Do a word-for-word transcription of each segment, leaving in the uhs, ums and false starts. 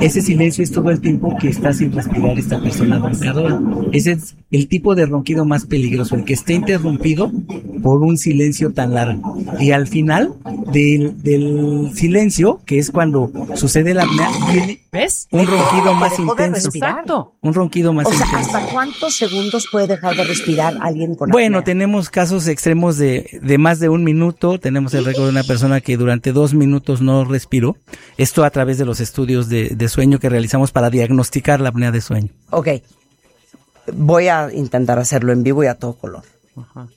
ese silencio es todo el tiempo que está sin respirar esta persona roncadora. Ese es el tipo de ronquido más peligroso, el que está interrumpido por un silencio tan largo. Y al final del, del silencio, que es cuando sucede la apnea, viene ¿ves? un ronquido más Dejó de intenso. respirar. Exacto. Un ronquido más O sea, intenso. ¿hasta cuántos segundos puede dejar de respirar alguien con Bueno, apnea? tenemos casos extremos de, de más de un minuto. Tenemos el récord de una persona que durante dos minutos no respiró. Esto a través de los estudios de, de sueño que realizamos para diagnosticar la apnea de sueño. Ok. Voy a intentar hacerlo en vivo y a todo color. Ajá.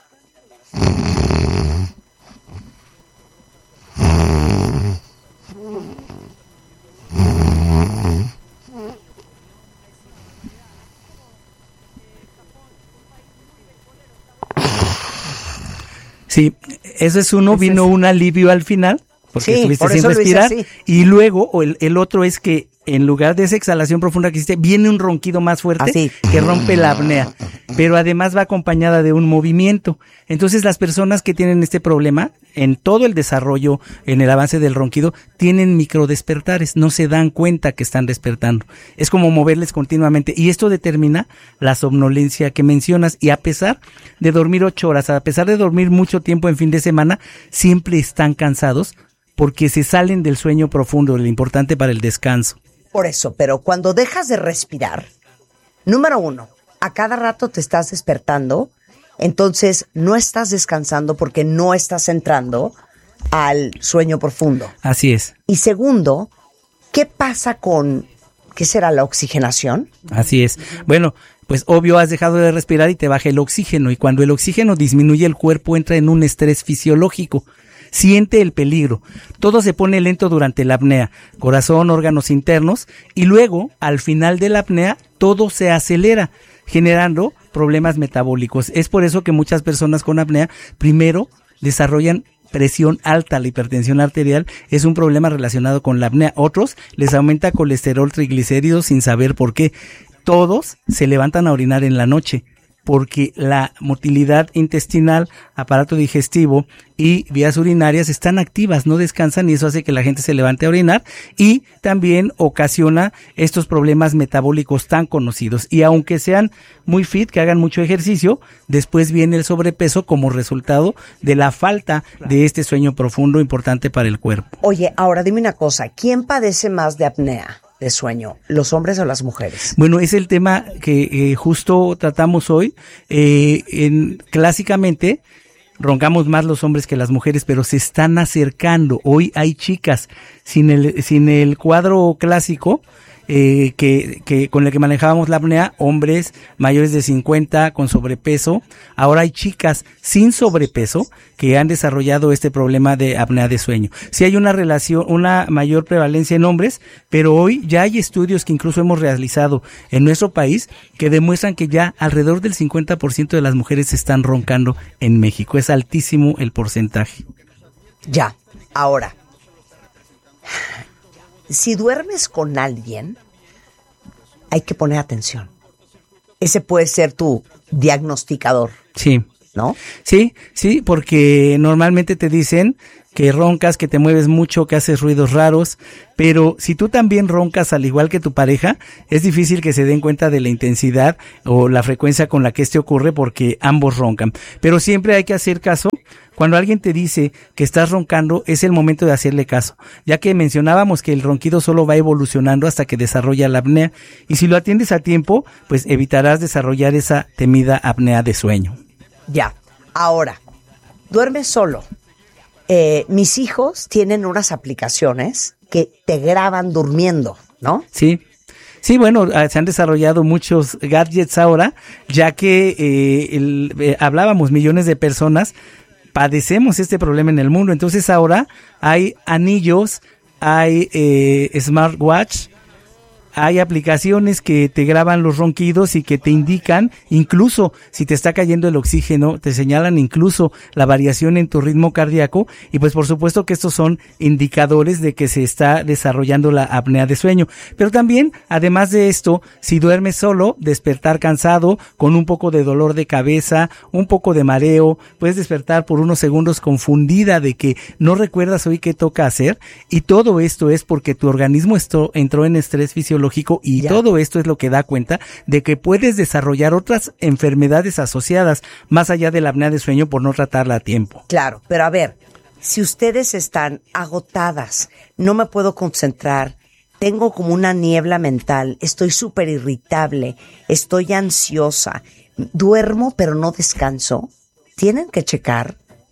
Sí, eso es uno. Vino un alivio al final, porque Sí, estuviste por sin eso lo hice respirar. así. Y luego, o el, el otro es que en lugar de esa exhalación profunda que hiciste, viene un ronquido más fuerte Así. que rompe la apnea. Pero además va acompañada de un movimiento. Entonces las personas que tienen este problema, en todo el desarrollo, en el avance del ronquido, tienen microdespertares, no se dan cuenta que están despertando. Es como moverles continuamente. Y esto determina la somnolencia que mencionas. Y a pesar de dormir ocho horas, a pesar de dormir mucho tiempo en fin de semana, siempre están cansados porque se salen del sueño profundo, lo importante para el descanso. Por eso, pero cuando dejas de respirar, número uno, a cada rato te estás despertando, entonces no estás descansando porque no estás entrando al sueño profundo. Así es. Y segundo, ¿qué pasa con, qué será la oxigenación? Así es. Bueno, pues obvio has dejado de respirar y te baja el oxígeno, y cuando el oxígeno disminuye el cuerpo entra en un estrés fisiológico. Siente el peligro. Todo se pone lento durante la apnea, corazón, órganos internos, y luego, al final de la apnea, todo se acelera, generando problemas metabólicos. Es por eso que muchas personas con apnea primero desarrollan presión alta. La hipertensión arterial es un problema relacionado con la apnea. Otros les aumenta colesterol, triglicéridos sin saber por qué. Todos se levantan a orinar en la noche, porque la motilidad intestinal, aparato digestivo y vías urinarias están activas, no descansan, y eso hace que la gente se levante a orinar, y también ocasiona estos problemas metabólicos tan conocidos. Y aunque sean muy fit, que hagan mucho ejercicio, después viene el sobrepeso como resultado de la falta de este sueño profundo importante para el cuerpo. Oye, ahora dime una cosa, ¿quién padece más de apnea de sueño, los hombres o las mujeres? Bueno, es el tema que eh, justo tratamos hoy. Eh, en, clásicamente roncamos más los hombres que las mujeres, pero se están acercando. Hoy hay chicas sin el sin el cuadro clásico eh, que, que con el que manejábamos la apnea, hombres mayores de cincuenta con sobrepeso. Ahora hay chicas sin sobrepeso que han desarrollado este problema de apnea de sueño. Sí hay una relación, una mayor prevalencia en hombres, pero hoy ya hay estudios que incluso hemos realizado en nuestro país que demuestran que ya alrededor del cincuenta por ciento de las mujeres están roncando en México. Es altísimo el porcentaje. Ya, ahora, si duermes con alguien, hay que poner atención. Ese puede ser tu diagnosticador, Sí. ¿no? Sí, sí, porque normalmente te dicen que roncas, que te mueves mucho, que haces ruidos raros, pero si tú también roncas al igual que tu pareja, es difícil que se den cuenta de la intensidad o la frecuencia con la que esto ocurre, porque ambos roncan. Pero siempre hay que hacer caso. Cuando alguien te dice que estás roncando, es el momento de hacerle caso, ya que mencionábamos que el ronquido solo va evolucionando hasta que desarrolla la apnea, y si lo atiendes a tiempo, pues evitarás desarrollar esa temida apnea de sueño. Ya, ahora, duermes solo. Eh, mis hijos tienen unas aplicaciones que te graban durmiendo, ¿no? Sí. Sí, bueno, se han desarrollado muchos gadgets ahora, ya que eh, el, eh, hablábamos, millones de personas padecemos este problema en el mundo. Entonces ahora hay anillos, hay eh, smartwatch, hay aplicaciones que te graban los ronquidos y que te indican, incluso si te está cayendo el oxígeno, te señalan incluso la variación en tu ritmo cardíaco, y pues por supuesto que estos son indicadores de que se está desarrollando la apnea de sueño. Pero también, además de esto, si duermes solo, despertar cansado, con un poco de dolor de cabeza, un poco de mareo, puedes despertar por unos segundos confundida de que no recuerdas hoy qué toca hacer, y todo esto es porque tu organismo esto, entró en estrés fisiológico, y ya. Todo esto es lo que da cuenta de que puedes desarrollar otras enfermedades asociadas más allá de la apnea de sueño por no tratarla a tiempo. Claro, pero a ver, si ustedes están agotadas, no me puedo concentrar, tengo como una niebla mental, estoy súper irritable, estoy ansiosa, duermo pero no descanso, tienen que checar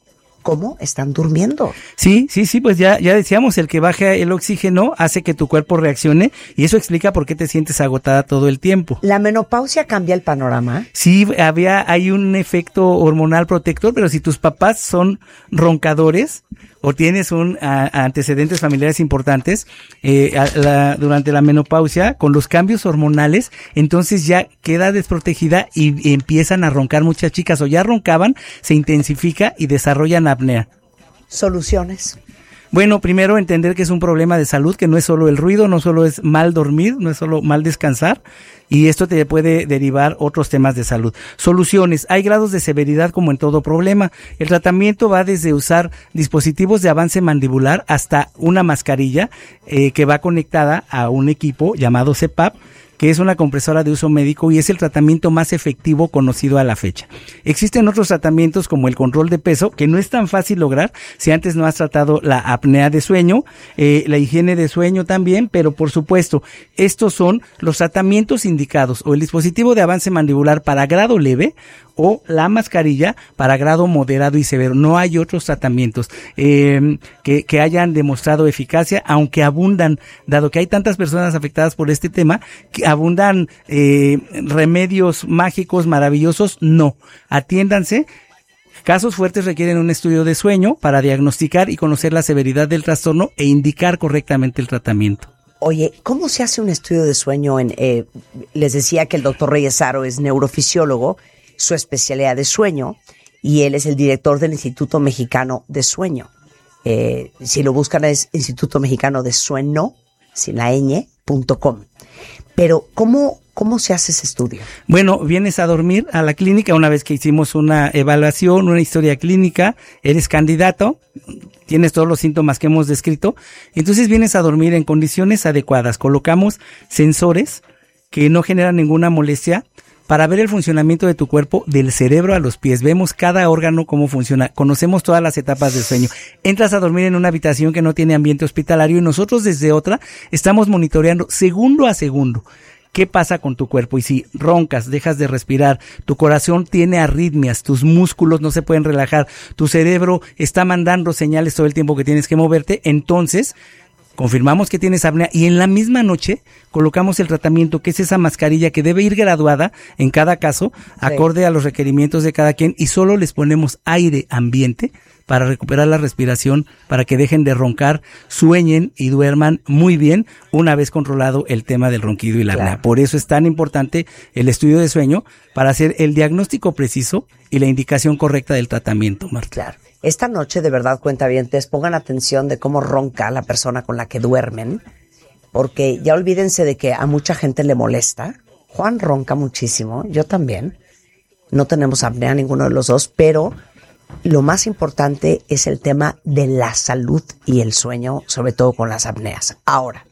cómo están durmiendo. Sí, sí, sí, pues ya, ya decíamos, el que baja el oxígeno hace que tu cuerpo reaccione, y eso explica por qué te sientes agotada todo el tiempo. ¿La menopausia cambia el panorama? Sí, había, hay un efecto hormonal protector, pero si tus papás son roncadores o tienes un a, antecedentes familiares importantes eh, a, la, durante la menopausia, con los cambios hormonales, entonces ya queda desprotegida y, y empiezan a roncar muchas chicas, o ya roncaban, se intensifica y desarrollan apnea. ¿Soluciones? Bueno, primero entender que es un problema de salud, que no es solo el ruido, no solo es mal dormir, no es solo mal descansar, y esto te puede derivar otros temas de salud. Soluciones. Hay grados de severidad como en todo problema. El tratamiento va desde usar dispositivos de avance mandibular hasta una mascarilla eh, que va conectada a un equipo llamado C PAP, que es una compresora de uso médico, y es el tratamiento más efectivo conocido a la fecha. Existen otros tratamientos como el control de peso, que no es tan fácil lograr si antes no has tratado la apnea de sueño, eh, la higiene de sueño también, pero por supuesto, estos son los tratamientos indicados, o el dispositivo de avance mandibular para grado leve, o la mascarilla para grado moderado y severo. No hay otros tratamientos eh, que, que hayan demostrado eficacia, aunque abundan, dado que hay tantas personas afectadas por este tema, que abundan eh, remedios mágicos maravillosos. No, atiéndanse. Casos fuertes requieren un estudio de sueño para diagnosticar y conocer la severidad del trastorno e indicar correctamente el tratamiento. Oye, ¿cómo se hace un estudio de sueño? En, eh, les decía que el doctor Reyes Haro es neurofisiólogo, su especialidad de sueño, y él es el director del Instituto Mexicano de Sueño. Eh, si lo buscan es Instituto Mexicano de Sueño, sin la ñ, punto com. Pero, ¿cómo, ¿cómo se hace ese estudio? Bueno, vienes a dormir a la clínica una vez que hicimos una evaluación, una historia clínica, eres candidato, tienes todos los síntomas que hemos descrito, entonces vienes a dormir en condiciones adecuadas. Colocamos sensores que no generan ninguna molestia para ver el funcionamiento de tu cuerpo, del cerebro a los pies. Vemos cada órgano cómo funciona, conocemos todas las etapas del sueño. Entras a dormir en una habitación que no tiene ambiente hospitalario, y nosotros desde otra estamos monitoreando segundo a segundo qué pasa con tu cuerpo, y si roncas, dejas de respirar, tu corazón tiene arritmias, tus músculos no se pueden relajar, tu cerebro está mandando señales todo el tiempo que tienes que moverte, entonces confirmamos que tienes apnea, y en la misma noche colocamos el tratamiento, que es esa mascarilla que debe ir graduada en cada caso, sí, acorde a los requerimientos de cada quien, y solo les ponemos aire ambiente para recuperar la respiración, para que dejen de roncar, sueñen y duerman muy bien una vez controlado el tema del ronquido y la apnea. Claro. Por eso es tan importante el estudio de sueño, para hacer el diagnóstico preciso y la indicación correcta del tratamiento, Marta. Claro. Esta noche, de verdad, cuentavientes, pongan atención de cómo ronca la persona con la que duermen, porque ya olvídense de que a mucha gente le molesta. Juan ronca muchísimo, yo también. No tenemos apnea ninguno de los dos, pero lo más importante es el tema de la salud y el sueño, sobre todo con las apneas. Ahora,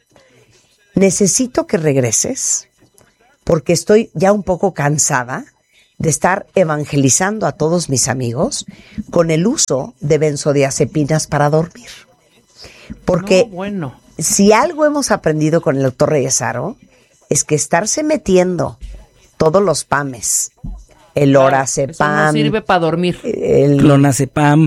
necesito que regreses, porque estoy ya un poco cansada de estar evangelizando a todos mis amigos con el uso de benzodiazepinas para dormir. Porque no, bueno. si algo hemos aprendido con el doctor Reyes Haro, es que estarse metiendo todos los PAMes, el claro, Lorazepam, eso no sirve para dormir, el clonazepam,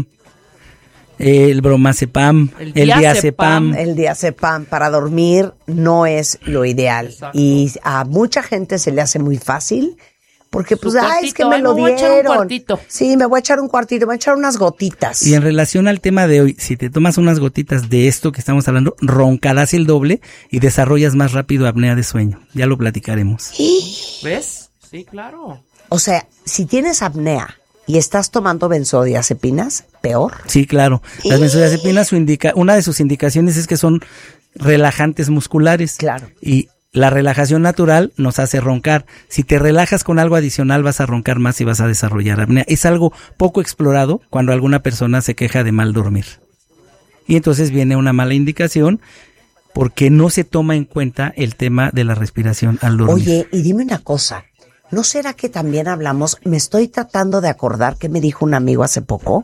el bromazepam, el, el diazepam, el diazepam para dormir no es lo ideal. Exacto. Y a mucha gente se le hace muy fácil Porque pues, Su ay, es que me cuartito, lo ay, me voy a echar un dieron. cuartito. Sí, me voy a echar un cuartito, me voy a echar unas gotitas. Y en relación al tema de hoy, si te tomas unas gotitas de esto que estamos hablando, roncarás el doble y desarrollas más rápido apnea de sueño. Ya lo platicaremos. ¿Ves? Sí, claro. O sea, si tienes apnea y estás tomando benzodiazepinas, peor. Sí, claro. Las benzodiazepinas, su indica, una de sus indicaciones es que son relajantes musculares. Claro. Y la relajación natural nos hace roncar. Si te relajas con algo adicional, vas a roncar más y vas a desarrollar apnea. Es algo poco explorado cuando alguna persona se queja de mal dormir. Y entonces viene una mala indicación porque no se toma en cuenta el tema de la respiración al dormir. Oye, y dime una cosa. ¿No será que también hablamos? Me estoy tratando de acordar que me dijo un amigo hace poco.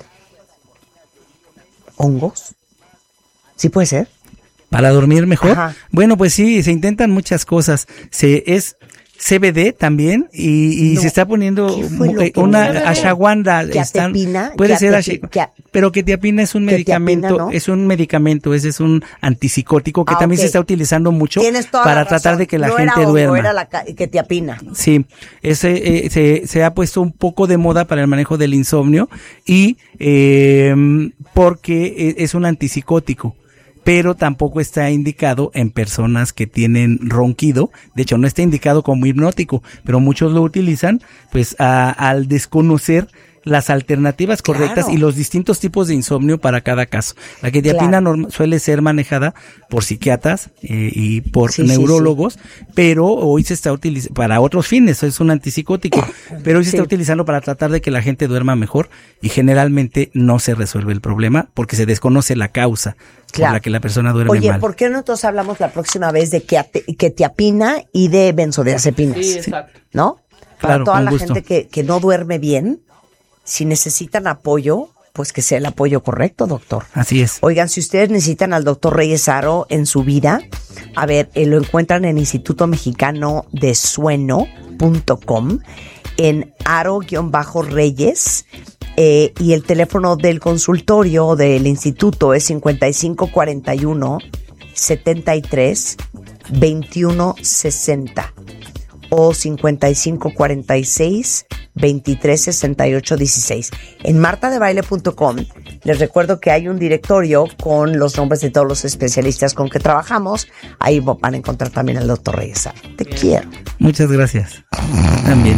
¿Hongos? ¿Sí puede ser? ¿Para dormir mejor? Ajá. Bueno, pues sí, se intentan muchas cosas. Se es C B D también y, y No, se está poniendo ¿qué fue lo eh, que una C B D? ashwagandha. están- Quetiapina, puede ser, quetiapi- ash- quia- pero quetiapina es un Quetiapina, medicamento, ¿no? es un medicamento, ese es un antipsicótico que Ah, también ok. se está utilizando mucho Tienes toda para la tratar razón. de que la no gente era hongo, duerma. era la ca- quetiapina. Sí, ese eh, se, se ha puesto un poco de moda para el manejo del insomnio y eh, porque e- es un antipsicótico, pero tampoco está indicado en personas que tienen ronquido. De hecho, no está indicado como hipnótico, pero muchos lo utilizan pues a- al desconocer las alternativas correctas Claro. y los distintos tipos de insomnio para cada caso. La quetiapina Claro. norm- suele ser manejada por psiquiatras eh, y por Sí, sí, neurólogos, pero hoy se está utilizando para otros fines, es un antipsicótico, pero hoy se Sí. está utilizando para tratar de que la gente duerma mejor y generalmente no se resuelve el problema porque se desconoce la causa Claro. por la que la persona duerme Oye, mal. ¿por qué no entonces hablamos la próxima vez de quete- quetiapina y de benzodiazepinas? Sí, exacto. ¿No? Para Claro, toda con la gusto. gente que, que no duerme bien, si necesitan apoyo, pues que sea el apoyo correcto, doctor. Así es. Oigan, si ustedes necesitan al doctor Reyes Aro en su vida, a ver, eh, lo encuentran en Instituto Mexicano de Sueño punto com, en aro-reyes, eh, y el teléfono del consultorio del instituto es cincuenta y cinco cuarenta y uno, setenta y tres, veintiuno sesenta o cincuenta y cinco cuarenta y seis, veintitrés sesenta y ocho dieciséis. En marta de baile punto com les recuerdo que hay un directorio con los nombres de todos los especialistas con que trabajamos. Ahí van a encontrar también al doctor Reyes Aro. Te quiero. Muchas gracias. También.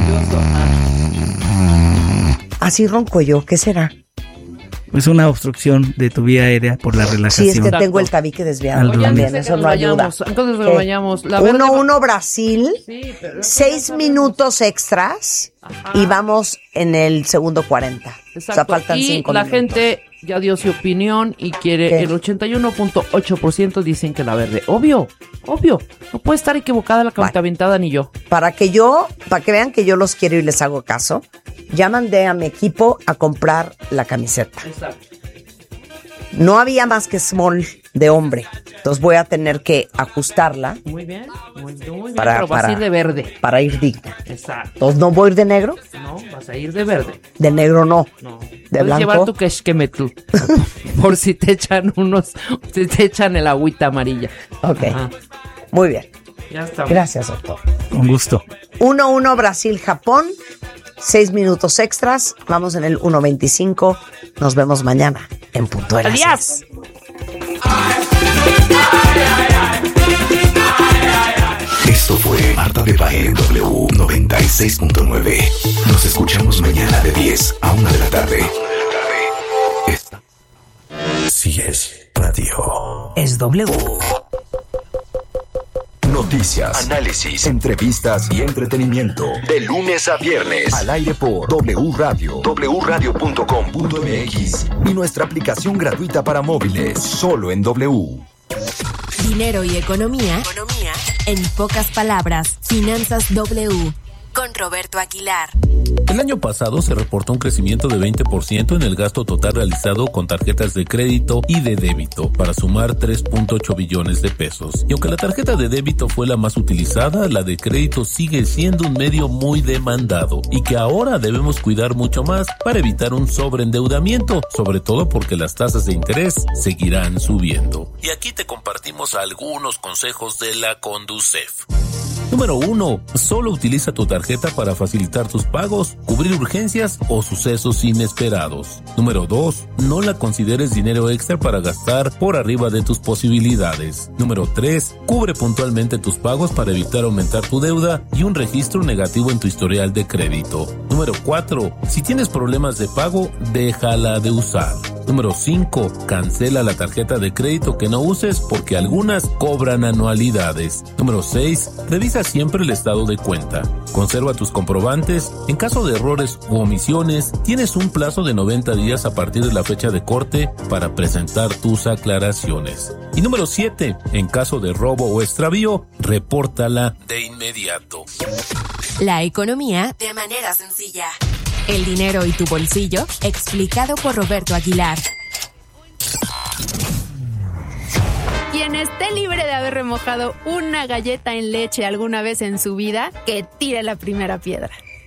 Así ronco yo, ¿qué será? Es una obstrucción de tu vía aérea por la Sí, relajación. es que Exacto. tengo el tabique desviado Al dormir. también, Antes de que eso nos no ayuda. vayamos, antes de que nos ¿Qué? vayamos, la verde uno va- uno Brasil, Sí, pero eso seis ya sabemos. minutos extras Ajá. y vamos en el segundo cuarenta. O sea, Exacto. faltan y cinco la minutos. gente ya dio su opinión y quiere ¿Qué? el ochenta y uno punto ocho por ciento dicen que la verde. Obvio, obvio. No puede estar equivocada la aventada ni yo. Para que yo, para que vean que yo los quiero y les hago caso, ya mandé a mi equipo a comprar la camiseta. Exacto. No había más que small de hombre, entonces voy a tener que ajustarla Muy bien, muy, muy bien, Para- pero vas para- a ir de verde. para ir digna. Exacto. Entonces no voy a ir de negro, No, vas a ir de verde. de negro no. No. ¿De Puedes blanco? llevar tu keshkemetl. Por si te echan unos, si te echan el agüita amarilla. Ok, Ajá. muy bien. Ya está. Gracias, doctor. Con gusto. uno uno Brasil-Japón, seis minutos extras, vamos en el uno veinticinco, nos vemos mañana en punto de las Adiós. diez. Esto fue Marta de Baile en W noventa y seis punto nueve. Nos escuchamos mañana de diez a una de la tarde. Esta. Si es radio. Es W. Noticias, análisis, entrevistas y entretenimiento. De lunes a viernes. Al aire por W Radio. w radio punto com punto m x. Y nuestra aplicación gratuita para móviles. Solo en W. Dinero y economía. Economía. En pocas palabras, Finanzas W. Con Roberto Aguilar. El año pasado se reportó un crecimiento de veinte por ciento en el gasto total realizado con tarjetas de crédito y de débito, para sumar tres punto ocho billones de pesos. Y aunque la tarjeta de débito fue la más utilizada, la de crédito sigue siendo un medio muy demandado y que ahora debemos cuidar mucho más para evitar un sobreendeudamiento, sobre todo porque las tasas de interés seguirán subiendo. Y aquí te compartimos algunos consejos de la Conducef. Número uno. Solo utiliza tu tarjeta para facilitar tus pagos, cubrir urgencias o sucesos inesperados. Número dos. No la consideres dinero extra para gastar por arriba de tus posibilidades. Número tres. Cubre puntualmente tus pagos para evitar aumentar tu deuda y un registro negativo en tu historial de crédito. Número cuatro. Si tienes problemas de pago, déjala de usar. Número cinco. Cancela la tarjeta de crédito que no uses porque algunas cobran anualidades. Número seis. Revisa siempre el estado de cuenta. Conserva tus comprobantes. En caso de errores u omisiones, tienes un plazo de noventa días a partir de la fecha de corte para presentar tus aclaraciones. Y número siete. En caso de robo o extravío, repórtala de inmediato. La economía de manera sencilla. El dinero y tu bolsillo, explicado por Roberto Aguilar. Quien esté libre de haber remojado una galleta en leche alguna vez en su vida, que tire la primera piedra.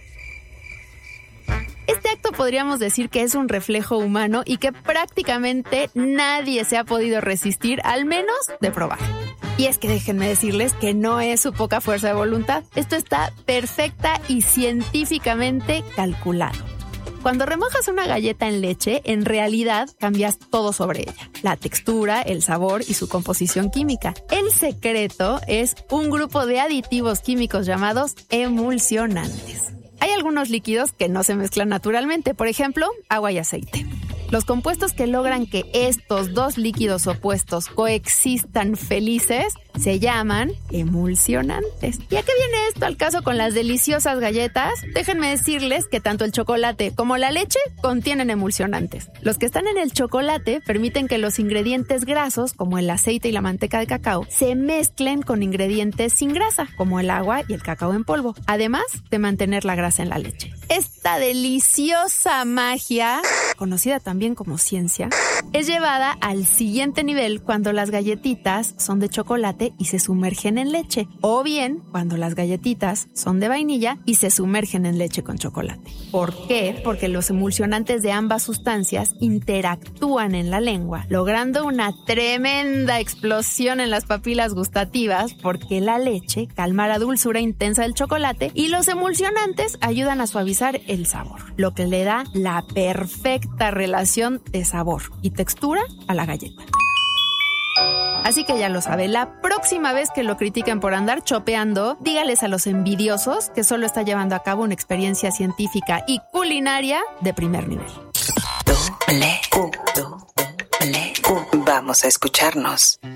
Este acto podríamos decir que es un reflejo humano y que prácticamente nadie se ha podido resistir, al menos de probar. Y es que déjenme decirles que no es su poca fuerza de voluntad. Esto está perfecta y científicamente calculado. Cuando remojas una galleta en leche, en realidad cambias todo sobre ella. La textura, el sabor y su composición química. El secreto es un grupo de aditivos químicos llamados emulsionantes. Hay algunos líquidos que no se mezclan naturalmente, por ejemplo, agua y aceite. Los compuestos que logran que estos dos líquidos opuestos coexistan felices se llaman emulsionantes. ¿Y a qué viene esto al caso con las deliciosas galletas? Déjenme decirles que tanto el chocolate como la leche contienen emulsionantes. Los que están en el chocolate permiten que los ingredientes grasos, como el aceite y la manteca de cacao, se mezclen con ingredientes sin grasa, como el agua y el cacao en polvo, además de mantener la grasa en la leche. Esta deliciosa magia, conocida también como ciencia, es llevada al siguiente nivel cuando las galletitas son de chocolate y se sumergen en leche, o bien cuando las galletitas son de vainilla y se sumergen en leche con chocolate. ¿Por qué? Porque los emulsionantes de ambas sustancias interactúan en la lengua, logrando una tremenda explosión en las papilas gustativas, porque la leche calma la dulzura intensa del chocolate y los emulsionantes ayudan a suavizar el sabor, lo que le da la perfecta relación de sabor y textura a la galleta. Así que ya lo sabe, la próxima vez que lo critiquen por andar chopeando, dígales a los envidiosos que solo está llevando a cabo una experiencia científica y culinaria de primer nivel. Doble U, doble U. Vamos a escucharnos.